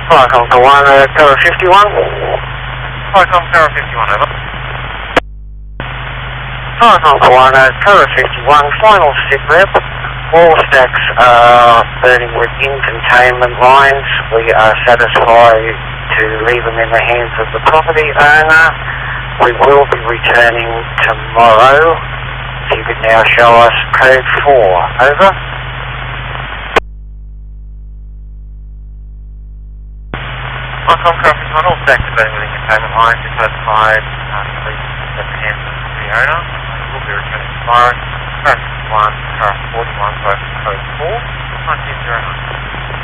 Welcome to 1, Tower 51. Welcome, Tower 51, over. Welcome to 1, Tower 51, final sit rep. All stacks are burning within containment lines. We are satisfied to leave them in the hands of the property owner. We will be returning tomorrow. If you could now show us code 4, over. Welcome, Tower 51, all stacks are burning within containment lines. We're satisfied to leave them in the hands of the owner. We will be returning tomorrow. Tower 51, Tower 41, both code 4, 1909.